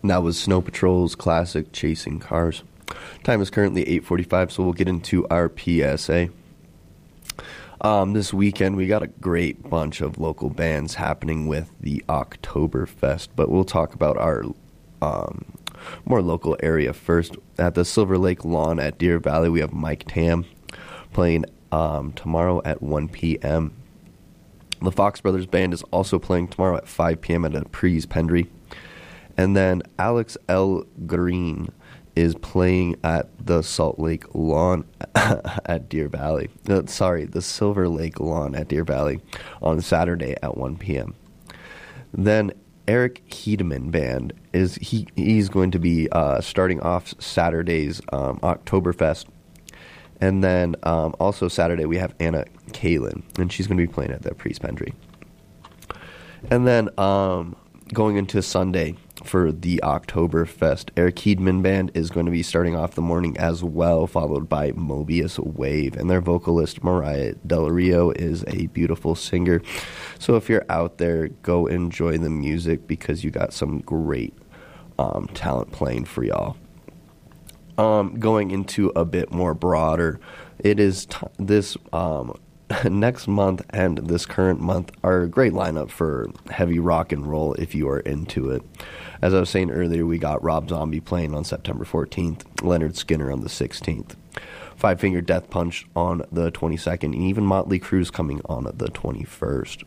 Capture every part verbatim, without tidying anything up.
And that was Snow Patrol's classic Chasing Cars. Time is currently eight forty-five, so we'll get into our P S A. Um, this weekend, we got a great bunch of local bands happening with the Oktoberfest, but we'll talk about our um, more local area first. At the Silver Lake Lawn at Deer Valley, we have Mike Tam playing um, tomorrow at one p.m. The Fox Brothers Band is also playing tomorrow at five p.m. at Apres Pendry. And then Alex L. Green is playing at the Salt Lake Lawn at Deer Valley. Uh, sorry, the Silver Lake Lawn at Deer Valley on Saturday at one p.m. Then Eric Hedeman Band is he he's going to be uh, starting off Saturday's um, Oktoberfest. And then um, also Saturday we have Anna Kalin, and she's going to be playing at the Apres Pendry. And then um, going into Sunday for the Oktoberfest, Eric Heedman Band is going to be starting off the morning as well, followed by Mobius Wave. And their vocalist, Mariah Del Rio, is a beautiful singer. So if you're out there, go enjoy the music because you got some great um, talent playing for y'all. Um, going into a bit more broader, it is t- this um, next month and this current month are a great lineup for heavy rock and roll if you are into it. As I was saying earlier, we got Rob Zombie playing on September fourteenth, Leonard Skinner on the sixteenth, Five Finger Death Punch on the twenty-second, and even Motley Crue's coming on the twenty-first.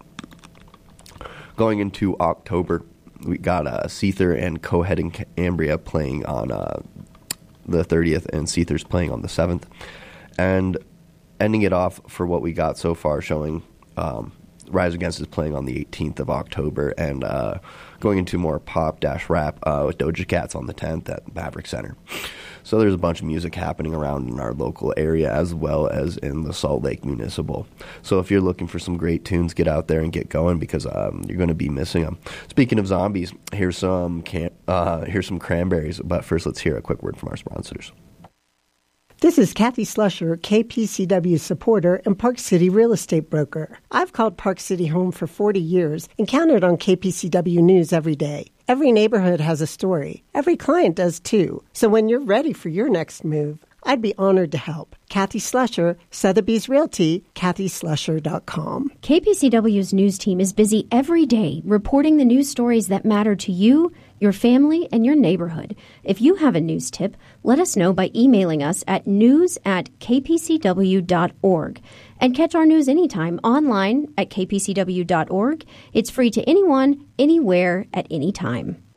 Going into October, we got uh, Seether and Coheed and Cambria playing on uh, the thirtieth, and Seether's playing on the seventh. And ending it off for what we got so far, showing um, Rise Against is playing on the eighteenth of October, and uh, going into more pop dash rap uh, with Doja Cat's on the tenth at Maverick Center. So there's a bunch of music happening around in our local area as well as in the Salt Lake Municipal. So if you're looking for some great tunes, get out there and get going because um, you're going to be missing them. Speaking of zombies, here's some can- uh, here's some Cranberries, but first let's hear a quick word from our sponsors. This is Kathy Slusher, K P C W supporter and Park City real estate broker. I've called Park City home for forty years and counted on K P C W News every day. Every neighborhood has a story. Every client does too. So when you're ready for your next move, I'd be honored to help. Kathy Slusher, Sotheby's Realty, kathy slusher dot com. K P C W's news team is busy every day reporting the news stories that matter to you, your family, and your neighborhood. If you have a news tip, let us know by emailing us at news at k p c w dot org. And catch our news anytime online at k p c w dot org. It's free to anyone, anywhere, at any time.